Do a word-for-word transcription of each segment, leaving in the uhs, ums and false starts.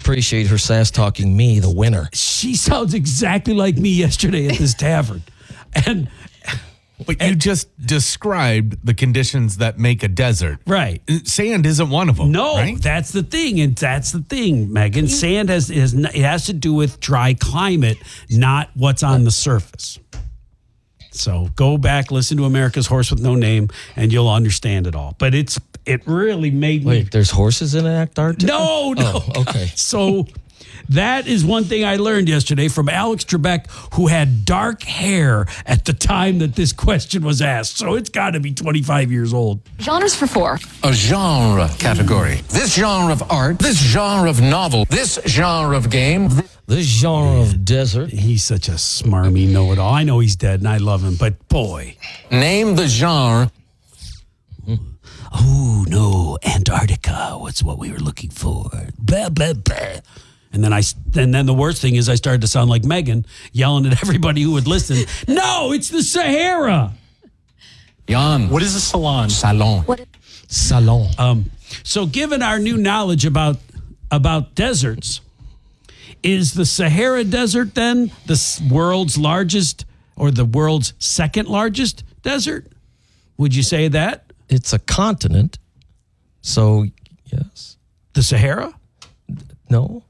appreciate her sass talking me, the winner. She sounds exactly like me yesterday at this tavern. And But you just described the conditions that make a desert. right. Sand isn't one of them. No, right? that's the thing, and that's the thing, Megan. Sand has, has it has to do with dry climate, not what's on the surface. So go back, listen to America's Horse with No Name, and you'll understand it all. But it's it really made me. Wait, there's horses in Antarctica? No, no. Oh, okay. So that is one thing I learned yesterday from Alex Trebek, who had dark hair at the time that this question was asked. So it's got to be twenty-five years old. Genres for four. A genre category. This genre of art, this genre of novel, this genre of game. This genre of desert. He's such a smarmy know-it-all. I know he's dead, and I love him, but boy. Name the genre. Oh, no, Antarctica was what we were looking for. Blah, blah, blah. And then I, and then the worst thing is I started to sound like Megan, yelling at everybody who would listen. No, it's the Sahara. Jan. What is a salon? Salon. Salon. Um, so given our new knowledge about about deserts, is the Sahara Desert then the s- world's largest or the world's second largest desert? Would you say that? It's a continent. So, yes. The Sahara? No.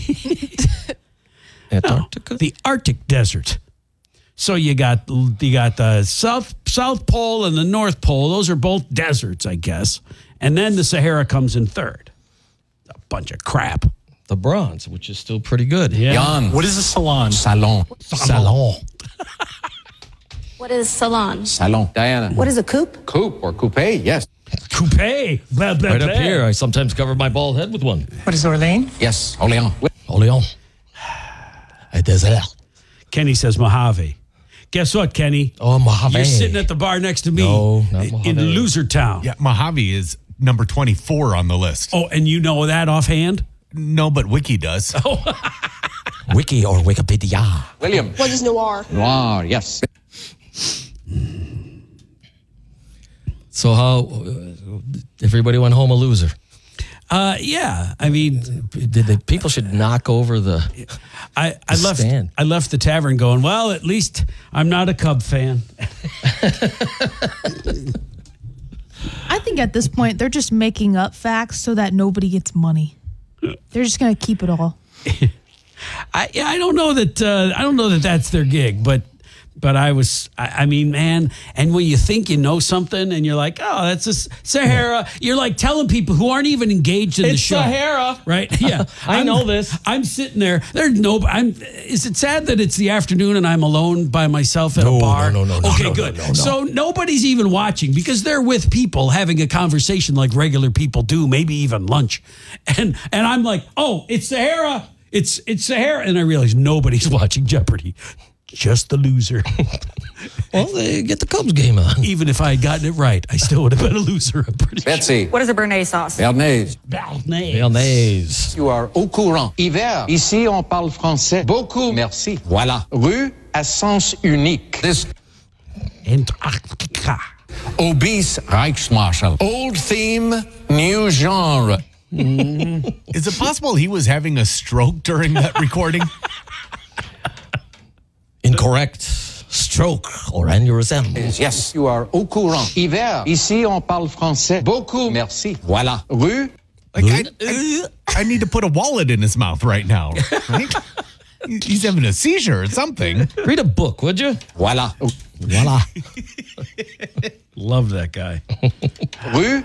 Antarctica? The Arctic Desert. So you got you got the South South Pole and the North Pole. Those are both deserts, I guess. And then the Sahara comes in third. A bunch of crap. The bronze, which is still pretty good. Jan. What is a salon? Salon. Salon. What is salon? Salon. Diana. What is a coupe? Coupe or coupe, yes. Coupe. Blah, blah, Right up blah. here, I sometimes cover my bald head with one. What is Orleans? Yes. Orléans. Orléans. A desert. Kenny says Mojave. Guess what, Kenny? Oh, Mojave. You're sitting at the bar next to me No, not in Mojave. Loser Town. Yeah, Mojave is number twenty-four on the list. Oh, and you know that offhand? No, but Wiki does. Wiki or Wikipedia. William. What is noir? Noir, yes. So how uh, everybody went home a loser? Uh, yeah. I mean, Did they, people should knock over the I, I The left stand. I left the tavern going, well, at least I'm not a Cub fan. I think at this point they're just making up facts so that nobody gets money. They're just gonna keep it all. I yeah, I don't know that uh, I don't know that that's their gig, but but I was I, I mean, man, and when you think you know something and you're like, oh, that's a S- Sahara, you're like telling people who aren't even engaged in the It's show, Sahara. right? Yeah, I I'm- know this. I'm sitting there. There's no. I'm. Is it sad that it's the afternoon and I'm alone by myself at No, a bar? no, no, no, Okay, no, no, good. no, no. So nobody's even watching because they're with people having a conversation like regular people do, maybe even lunch, and and I'm like, oh, it's Sahara. It's it's Sahara, and I realize nobody's watching Jeopardy, just the loser. Well, they get the Cubs game on. Even if I had gotten it right, I still would have been a loser. I'm pretty sure. Betsy. What is a Béarnaise sauce? Bernays. Mayonnaise. You are au courant. Hiver. Ici, on parle français. Beaucoup. Merci. Voilà. Rue à sens unique. This Antarctica. obese Reichsmarschall. Old theme, new genre. Is it possible he was having a stroke during that recording? Incorrect. Stroke or aneurysm. Yes, you are au courant. Hiver. Ici, on parle français. Beaucoup. Merci. Voilà. Rue. Like I, I, I need to put a wallet in his mouth right now. Right? He's having a seizure or something. Read a book, would you? Voilà. Voila. Love that guy. Rue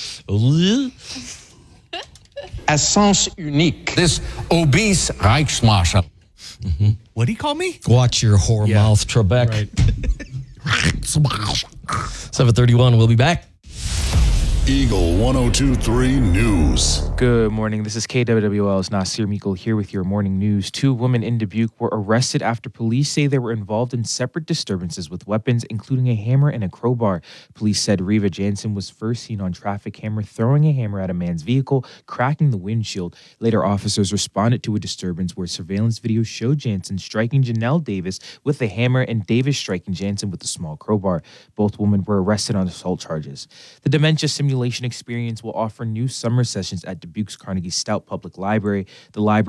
à sens unique. This obese Reichsmarschall. What'd he call me? Watch your whore Yeah. mouth, Trebek. Right. seven thirty-one, we'll be back. Eagle one oh two point three News. Good morning. This is K W W L's Nasir Meikle here with your morning news. Two women in Dubuque were arrested after police say they were involved in separate disturbances with weapons, including a hammer and a crowbar. Police said Reva Jansen was first seen on traffic camera throwing a hammer at a man's vehicle, cracking the windshield. Later, officers responded to a disturbance where surveillance video showed Jansen striking Janelle Davis with a hammer and Davis striking Jansen with a small crowbar. Both women were arrested on assault charges. The dementia simulation experience will offer new summer sessions at Dubuque's Carnegie Stout Public Library. The library